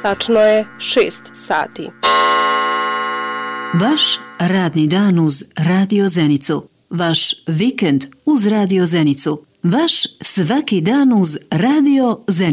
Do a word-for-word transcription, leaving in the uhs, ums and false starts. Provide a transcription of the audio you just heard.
Tačno je šest sati. Vaš radni dan uz Radio Zenicu. Vaš vikend uz Radio Zenicu. Vaš svaki dan uz Radio Zenicu.